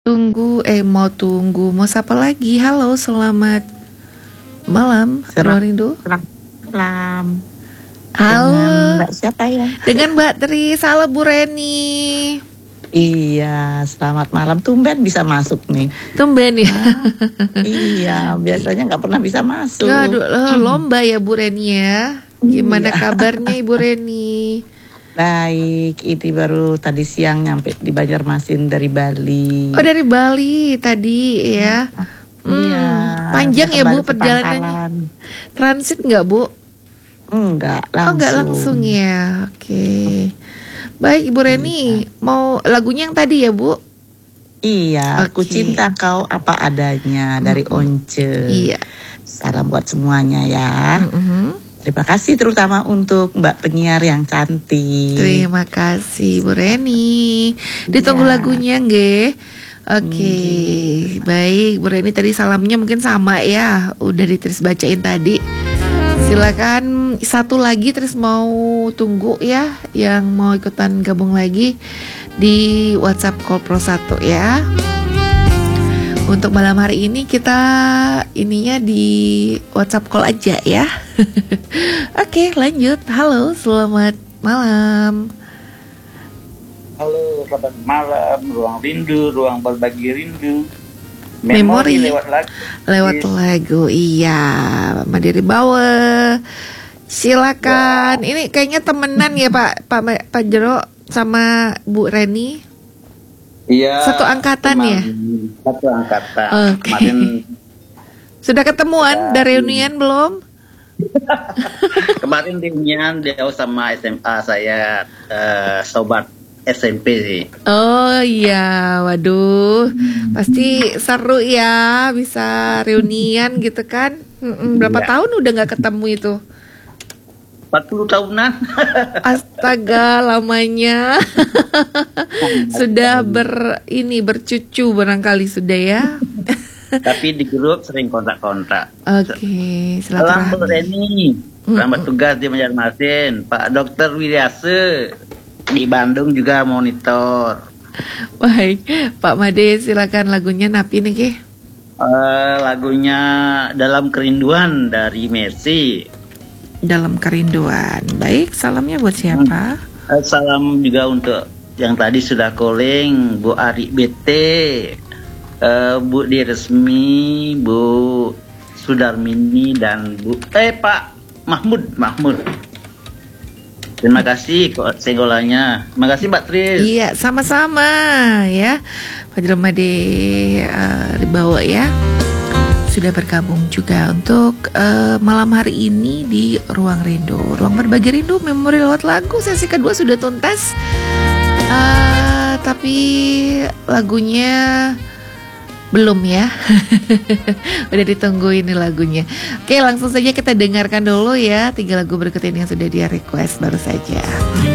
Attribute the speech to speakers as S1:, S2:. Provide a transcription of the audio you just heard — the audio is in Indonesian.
S1: Mau tunggu, mau sapa lagi? Halo, selamat malam, Ruang Rindu.
S2: Selamat malam.
S1: Halo,
S2: Dengan Mbak siapa ya?
S1: dengan Mbak Tri. Salah Bu Reni.
S2: Iya, selamat malam. Tumben bisa masuk nih.
S1: Tumben ya.
S2: Iya, biasanya nggak pernah bisa masuk.
S1: Aduh, lomba ya Bu Reni ya. Gimana kabarnya Ibu Reni?
S2: Baik, ini baru tadi siang nyampe di Banjarmasin dari Bali.
S1: Oh, dari Bali tadi ya.
S2: Iya.
S1: Panjang ya Bu
S2: Baru ke
S1: perjalanannya?
S2: Pangkalan.
S1: Transit nggak Bu?
S2: Enggak,
S1: Oh,
S2: langsung.
S1: nggak langsung ya. Oke. Baik Ibu Reni, mau lagunya yang tadi ya Bu?
S2: Iya, aku
S1: Oke.
S2: cinta kau apa adanya dari Once.
S1: Iya.
S2: Salam buat semuanya ya.
S1: Mm-mm.
S2: Terima kasih terutama untuk Mbak penyiar yang cantik.
S1: Terima kasih Bu Reni. Ditunggu
S2: Iya.
S1: lagunya nggih. Oke, baik Bu Reni, tadi salamnya mungkin sama ya, udah ditulis bacain tadi. Silakan satu lagi terus mau tunggu ya, yang mau ikutan gabung lagi di WhatsApp Call Pro 1 ya. Untuk malam hari ini kita ininya di WhatsApp call aja ya. Oke, lanjut. Halo, selamat malam.
S3: Halo, selamat malam, Ruang Rindu, Ruang Berbagi Rindu.
S1: Memori.
S3: Lewat lagu.
S1: Lewat
S3: Yes.
S1: lagu, iya. Mandiri Bawa. Silakan. Ini kayaknya temenan ya Pak Jero sama Bu Reni.
S3: Iya.
S1: Satu angkatan ya?
S3: Satu angkatan.
S1: Oke.
S3: Kemarin
S1: Sudah ketemuan,
S3: Ya,
S1: udah reunian belum?
S3: kemarin reunian dia sama SMA saya, sobat SMP sih.
S1: Oh iya, waduh. Pasti seru ya bisa reunian gitu kan. Berapa
S3: Iya.
S1: tahun udah nggak ketemu itu?
S3: 40 tahunan.
S1: Astaga, lamanya. Sudah bercucu barangkali sudah ya.
S3: Tapi di grup sering kontak-kontak.
S1: Oke,
S3: Salam Bu
S1: silaturahmi.
S3: Reni. Selamat tugas di Banjarmasin. Pak Dokter Wiryase di Bandung juga monitor.
S1: Baik, Pak Made silakan lagunya Napi nih Ki.
S3: Lagunya Dalam Kerinduan dari Mercy.
S1: Dalam Kerinduan. Baik, salamnya buat siapa?
S3: Salam juga untuk yang tadi sudah calling, Bu Ari BT, Bu Diresmi, Bu Sudarmini, dan Pak Mahmud. Terima kasih kok senggolannya. Terima kasih Mbak Tris.
S1: Iya, sama-sama ya. Pak Made dibawa ya. Sudah bergabung juga untuk malam hari ini di Ruang Rindu, Ruang Berbagi Rindu, memori lewat lagu. Sesi kedua sudah tuntas, tapi lagunya belum ya. Udah ditunggu ini lagunya. Oke, langsung saja kita dengarkan dulu ya 3 lagu berikut ini yang sudah dia request baru saja.